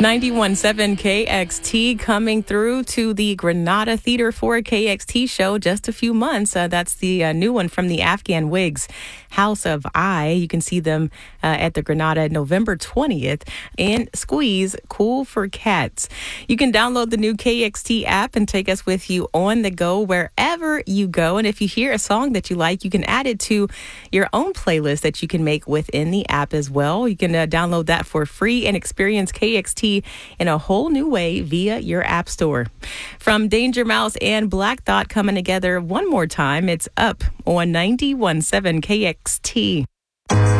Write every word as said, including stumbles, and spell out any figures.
ninety-one point seven K X T coming through to the Granada Theater for a K X T show just a few months. Uh, that's the uh, new one from the Afghan Wigs, House of I. You can see them uh, at the Granada November twentieth. And Squeeze, Cool for Cats. You can download the new K X T app and take us with you on the go wherever you go. And if you hear a song that you like, you can add it to your own playlist that you can make within the app as well. You can uh, download that for free and experience K X T in a whole new way via your app store. From Danger Mouse and Black Thought coming together one more time, it's Up on ninety-one point seven K X T.